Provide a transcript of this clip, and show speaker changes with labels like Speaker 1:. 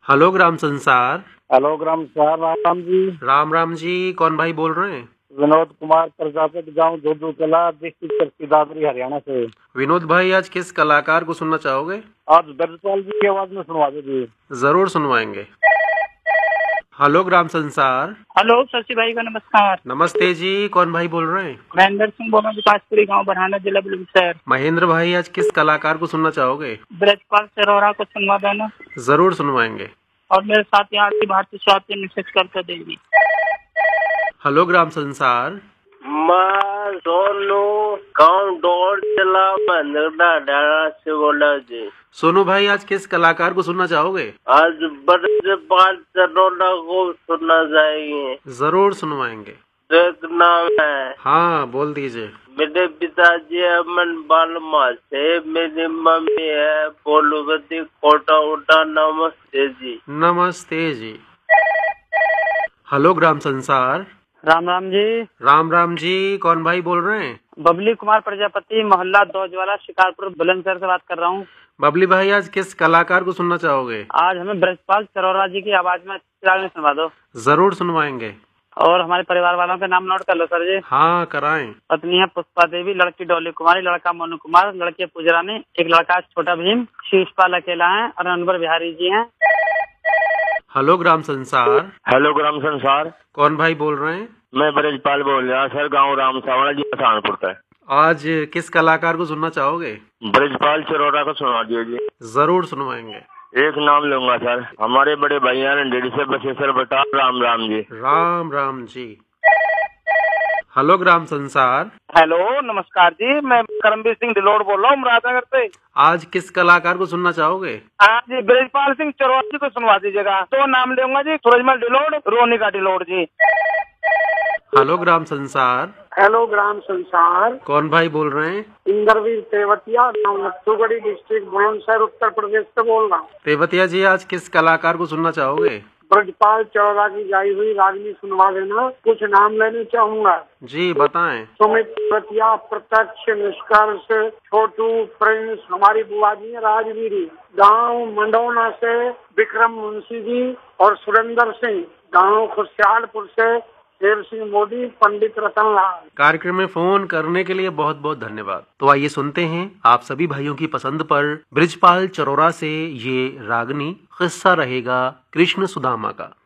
Speaker 1: Hello ग्राम संसार।
Speaker 2: Hello gram sir, Ram Ram ji.
Speaker 1: Ram Ram ji, कौन भाई बोल रहे हैं?
Speaker 2: विनोद कुमार प्रजापति, गांव जोधू कला, डिस्ट्रिक्ट चरखी दादरी, हरियाणा से।
Speaker 1: विनोद भाई, आज किस कलाकार को सुनना चाहोगे?
Speaker 2: आज ब्रजपाल जी की आवाज में सुनवा दीजिए।
Speaker 1: जरूर सुनवाएंगे। हेलो ग्राम संसार।
Speaker 3: हेलो शशि भाई का नमस्कार।
Speaker 1: नमस्ते जी, कौन भाई बोल रहे हैं?
Speaker 3: महेंद्र सिंह बोल रहा हूँ, विकासपुरी गाँव बरहाना, जिला बुलंदशहर।
Speaker 1: महेंद्र भाई, आज किस कलाकार को सुनना चाहोगे?
Speaker 3: ब्रजपाल चरोरा को सुनवा देना।
Speaker 1: जरूर सुनवाएंगे।
Speaker 3: और मेरे साथ यहाँ की भारतीय स्वास्थ्य मैसेज करके देगी।
Speaker 1: हेलो ग्राम संसार।
Speaker 4: मैं सोनू गाँव डोर जिला हरियाणा से बोला जी।
Speaker 1: सोनू भाई, आज किस कलाकार को सुनना चाहोगे?
Speaker 4: आज ब्रजपाल चरोरा को सुनना चाहिए।
Speaker 1: जरूर सुनवाएंगे।
Speaker 4: एक नाम है,
Speaker 1: हाँ बोल दीजिए।
Speaker 4: मेरे पिताजी अमन बालमा से, मेरी मम्मी है बोलूवती कोटा उठा। नमस्ते जी।
Speaker 1: नमस्ते जी। हेलो ग्राम संसार।
Speaker 3: राम राम जी।
Speaker 1: राम राम जी, कौन भाई बोल रहे हैं?
Speaker 3: बबली कुमार प्रजापति, मोहल्ला दौजवाला, शिकारपुर, बुलंदशहर से बात कर रहा हूँ।
Speaker 1: बबली भाई, आज किस कलाकार को सुनना चाहोगे?
Speaker 3: आज हमें ब्रजपाल चरोरा जी की आवाज में चिराग में सुनवा दो।
Speaker 1: जरूर सुनवाएंगे।
Speaker 3: और हमारे परिवार वालों के नाम नोट कर लो सर जी।
Speaker 1: हाँ कराएं।
Speaker 3: पत्नी है पुष्पा देवी, लड़की डोली कुमारी, लड़का मोनू कुमार, लड़की पूजरानी, एक लड़का छोटा भीम, शिषपाल अकेला है और अनवर बिहारी जी हैं।
Speaker 1: हेलो ग्राम संसार।
Speaker 2: हेलो ग्राम संसार।
Speaker 1: कौन भाई बोल रहे हैं?
Speaker 2: मैं ब्रजपाल बोल रहा सर, गांव राम सावड़ा जी, सहारनपुर का।
Speaker 1: आज किस कलाकार को सुनना चाहोगे?
Speaker 2: ब्रजपाल चरोरा को सुना दीजिए।
Speaker 1: जरूर सुनवाएंगे।
Speaker 2: एक नाम लूंगा सर, हमारे बड़े भैया ने डेढ़ से बसेसर बटा। राम राम जी।
Speaker 1: राम राम जी। हेलो ग्राम संसार।
Speaker 2: हेलो नमस्कार जी, मैं करमवीर सिंह डिलोड बोल रहा हूँ, मुरादनगर से।
Speaker 1: आज किस कलाकार को सुनना चाहोगे?
Speaker 2: आज ब्रजपाल सिंह चरोरा जी को सुनवा दीजिएगा। तो नाम लूंगा जी, सूरजमल डिलोड, रोनिका डिलोड जी।
Speaker 1: हेलो ग्राम संसार।
Speaker 5: हेलो ग्राम संसार।
Speaker 1: कौन भाई बोल रहे हैं?
Speaker 5: इंद्रवीर तेवतिया, गाँव नथुगढ़ी, डिस्ट्रिक्ट बुलंदशहर, उत्तर प्रदेश से बोल रहा हूँ।
Speaker 1: तेवतिया जी, आज किस कलाकार को सुनना चाहोगे?
Speaker 5: ब्रजपाल चरोरा की गाई हुई रागनी सुनवा देना। कुछ नाम लेने चाहूंगा।
Speaker 1: जी बताएं।
Speaker 5: सुमित तेवतिया, प्रत्यक्ष, निष्कर्ष, छोटू, प्रिंस, हमारी बुआ जी है राजवीरी, गाँव मंडौना से विक्रम मुंशी जी, और सुरेंद्र सिंह, गाँव खुशहालपुर से देव सिंह मोदी, पंडित रतन लाल।
Speaker 1: कार्यक्रम में फोन करने के लिए बहुत बहुत धन्यवाद। तो आइए सुनते हैं आप सभी भाइयों की पसंद पर ब्रजपाल चरोरा से ये रागनी, किस्सा रहेगा कृष्ण सुदामा का।